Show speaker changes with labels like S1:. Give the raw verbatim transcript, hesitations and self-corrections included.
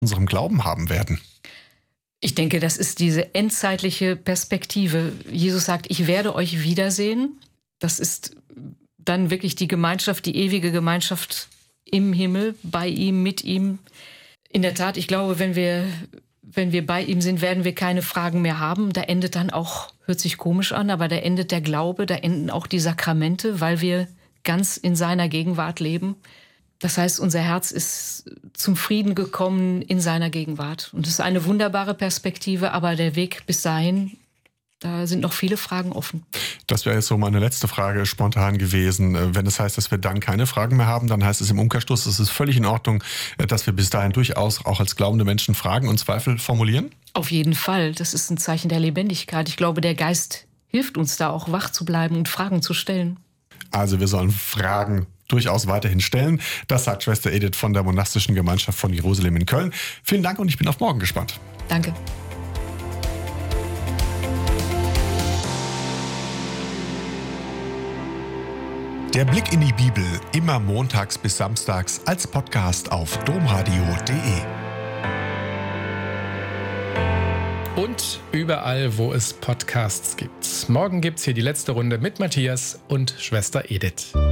S1: unserem Glauben haben werden?
S2: Ich denke, das ist diese endzeitliche Perspektive. Jesus sagt, ich werde euch wiedersehen. Das ist dann wirklich die Gemeinschaft, die ewige Gemeinschaft im Himmel, bei ihm, mit ihm. In der Tat, ich glaube, wenn wir, wenn wir bei ihm sind, werden wir keine Fragen mehr haben. Da endet dann auch, hört sich komisch an, aber da endet der Glaube, da enden auch die Sakramente, weil wir ganz in seiner Gegenwart leben. Das heißt, unser Herz ist zum Frieden gekommen in seiner Gegenwart. Und es ist eine wunderbare Perspektive, aber der Weg bis dahin, da sind noch viele Fragen offen.
S1: Das wäre jetzt so meine letzte Frage spontan gewesen. Wenn es heißt, dass wir dann keine Fragen mehr haben, dann heißt es im Umkehrschluss, es ist völlig in Ordnung, dass wir bis dahin durchaus auch als glaubende Menschen Fragen und Zweifel formulieren?
S2: Auf jeden Fall. Das ist ein Zeichen der Lebendigkeit. Ich glaube, der Geist hilft uns da auch, wach zu bleiben und Fragen zu stellen.
S1: Also wir sollen Fragen durchaus weiterhin stellen. Das sagt Schwester Edith von der Monastischen Gemeinschaft von Jerusalem in Köln. Vielen Dank und ich bin auf morgen gespannt.
S2: Danke.
S1: Der Blick in die Bibel, immer montags bis samstags als Podcast auf domradio punkt de.
S3: Und überall, wo es Podcasts gibt. Morgen gibt's hier die letzte Runde mit Matthias und Schwester Edith.